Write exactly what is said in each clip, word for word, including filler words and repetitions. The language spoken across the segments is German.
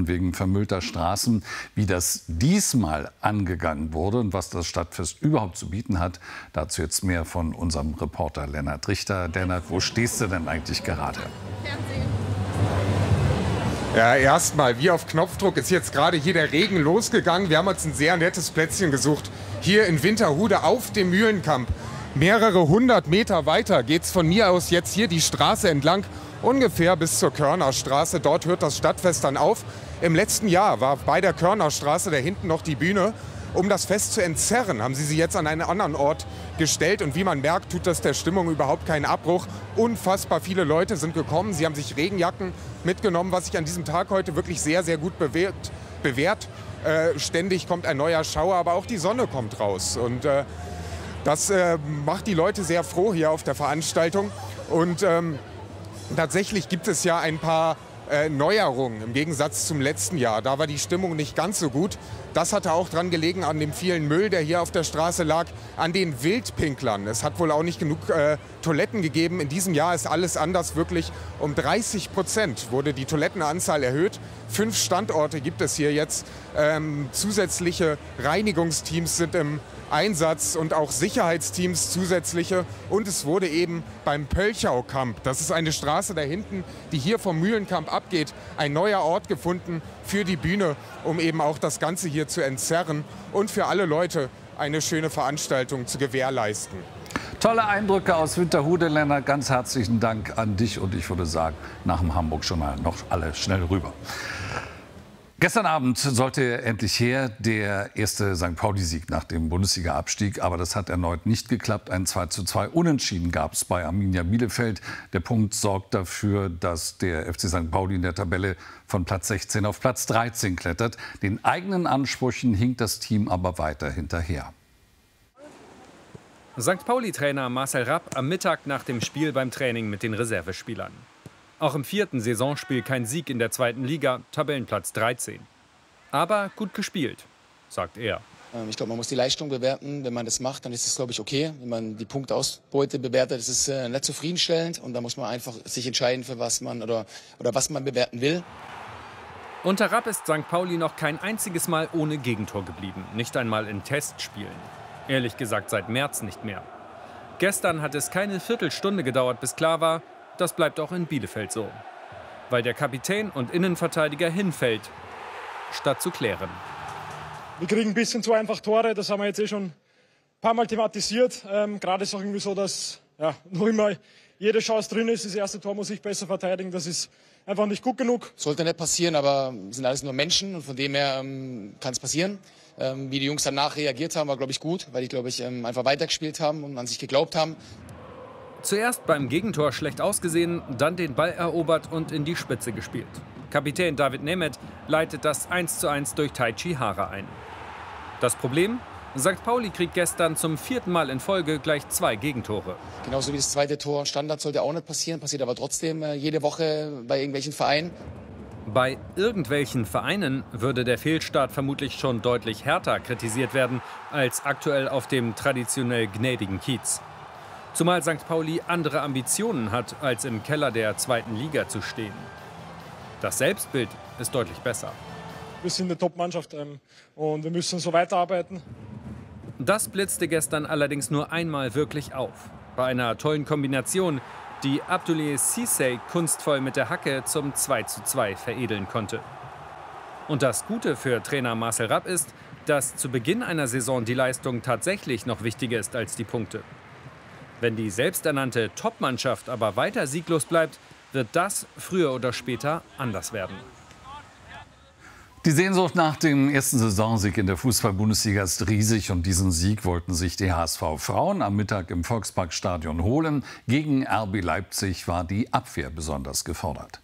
wurden wegen vermüllter Straßen. Wie das diesmal angegangen wurde und was das Stadtfest überhaupt zu bieten hat, dazu jetzt mehr von unserem Reporter Lennart Richter. Lennart, wo stehst du denn eigentlich gerade? Ja, erstmal, wie auf Knopfdruck ist jetzt gerade hier der Regen losgegangen. Wir haben uns ein sehr nettes Plätzchen gesucht. Hier in Winterhude auf dem Mühlenkamp. Mehrere hundert Meter weiter geht es von mir aus jetzt hier die Straße entlang, ungefähr bis zur Körnerstraße. Dort hört das Stadtfest dann auf. Im letzten Jahr war bei der Körnerstraße da hinten noch die Bühne. Um das Fest zu entzerren, haben sie sie jetzt an einen anderen Ort gestellt. Und wie man merkt, tut das der Stimmung überhaupt keinen Abbruch. Unfassbar viele Leute sind gekommen. Sie haben sich Regenjacken mitgenommen, was sich an diesem Tag heute wirklich sehr, sehr gut bewährt. bewährt. Äh, ständig kommt ein neuer Schauer, aber auch die Sonne kommt raus. Und äh, das äh, macht die Leute sehr froh hier auf der Veranstaltung. Und ähm, tatsächlich gibt es ja ein paar Äh, Neuerungen im Gegensatz zum letzten Jahr. Da war die Stimmung nicht ganz so gut. Das hatte auch dran gelegen an dem vielen Müll, der hier auf der Straße lag, an den Wildpinklern. Es hat wohl auch nicht genug äh, Toiletten gegeben. In diesem Jahr ist alles anders. Wirklich um dreißig Prozent wurde die Toilettenanzahl erhöht. Fünf Standorte gibt es hier jetzt. Ähm, zusätzliche Reinigungsteams sind im Einsatz und auch Sicherheitsteams zusätzliche. Und es wurde eben beim Pölchau-Kamp, das ist eine Straße da hinten, die hier vom Mühlenkamp abgeht, ein neuer Ort gefunden für die Bühne, um eben auch das Ganze hier zu entzerren und für alle Leute eine schöne Veranstaltung zu gewährleisten. Tolle Eindrücke aus Winterhude, Lennart. Ganz herzlichen Dank an dich. Und ich würde sagen, nach dem Hamburg-Journal noch alle schnell rüber. Gestern Abend sollte endlich her der erste Sankt Pauli-Sieg nach dem Bundesliga-Abstieg. Aber das hat erneut nicht geklappt. Ein zwei zu zwei Unentschieden gab es bei Arminia Bielefeld. Der Punkt sorgt dafür, dass der F C Sankt Pauli in der Tabelle von Platz sechzehn auf Platz dreizehn klettert. Den eigenen Ansprüchen hinkt das Team aber weiter hinterher. Sankt Pauli-Trainer Marcel Rapp am Mittag nach dem Spiel beim Training mit den Reservespielern. Auch im vierten Saisonspiel kein Sieg in der zweiten Liga, Tabellenplatz dreizehn. Aber gut gespielt, sagt er. Ich glaube, man muss die Leistung bewerten. Wenn man das macht, dann ist es, glaube ich, okay. Wenn man die Punktausbeute bewertet, ist es äh, nicht zufriedenstellend. Und da muss man einfach sich entscheiden, für was man oder, oder was man bewerten will. Unter Rapp ist Sankt Pauli noch kein einziges Mal ohne Gegentor geblieben. Nicht einmal in Testspielen. Ehrlich gesagt seit März nicht mehr. Gestern hat es keine Viertelstunde gedauert, bis klar war, das bleibt auch in Bielefeld so. Weil der Kapitän und Innenverteidiger hinfällt, statt zu klären. Wir kriegen ein bisschen zu einfach Tore, das haben wir jetzt eh schon ein paar Mal thematisiert. Ähm, Gerade ist es auch irgendwie so, dass ja, noch immer jede Chance drin ist. Das erste Tor muss ich besser verteidigen, das ist einfach nicht gut genug. Sollte nicht passieren, aber wir sind alles nur Menschen und von dem her ähm, kann es passieren. Ähm, wie die Jungs danach reagiert haben, war, glaube ich, gut, weil die, glaube ich, ähm, einfach weitergespielt haben und an sich geglaubt haben. Zuerst beim Gegentor schlecht ausgesehen, dann den Ball erobert und in die Spitze gespielt. Kapitän David Nemeth leitet das eins zu eins durch Taichi Hara ein. Das Problem? Sankt Pauli kriegt gestern zum vierten Mal in Folge gleich zwei Gegentore. Genauso wie das zweite Tor Standard sollte auch nicht passieren, passiert aber trotzdem äh, jede Woche bei irgendwelchen Vereinen. Bei irgendwelchen Vereinen würde der Fehlstart vermutlich schon deutlich härter kritisiert werden als aktuell auf dem traditionell gnädigen Kiez. Zumal Sankt Pauli andere Ambitionen hat, als im Keller der zweiten Liga zu stehen. Das Selbstbild ist deutlich besser. Wir sind eine Top-Mannschaft ähm, und wir müssen so weiterarbeiten. Das blitzte gestern allerdings nur einmal wirklich auf. Bei einer tollen Kombination, die Abdoulaye Cissé kunstvoll mit der Hacke zum zwei zu zwei veredeln konnte. Und das Gute für Trainer Marcel Rapp ist, dass zu Beginn einer Saison die Leistung tatsächlich noch wichtiger ist als die Punkte. Wenn die selbsternannte Top-Mannschaft aber weiter sieglos bleibt, wird das früher oder später anders werden. Die Sehnsucht nach dem ersten Saisonsieg in der Fußball-Bundesliga ist riesig. Und diesen Sieg wollten sich die H S V-Frauen am Mittag im Volksparkstadion holen. Gegen R B Leipzig war die Abwehr besonders gefordert.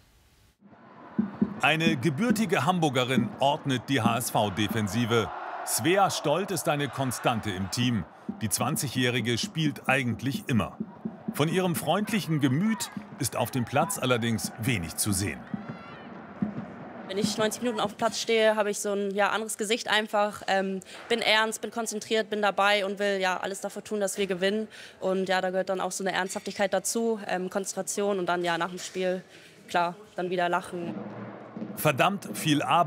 Eine gebürtige Hamburgerin ordnet die H S V-Defensive. Svea Stolt ist eine Konstante im Team. Die zwanzigjährige spielt eigentlich immer. Von ihrem freundlichen Gemüt ist auf dem Platz allerdings wenig zu sehen. Wenn ich neunzig Minuten auf dem Platz stehe, habe ich so ein ja, anderes Gesicht einfach. Ähm, bin ernst, bin konzentriert, bin dabei und will ja alles dafür tun, dass wir gewinnen. Und ja, da gehört dann auch so eine Ernsthaftigkeit dazu, ähm, Konzentration und dann ja nach dem Spiel, klar, dann wieder lachen. Verdammt viel Arbeit.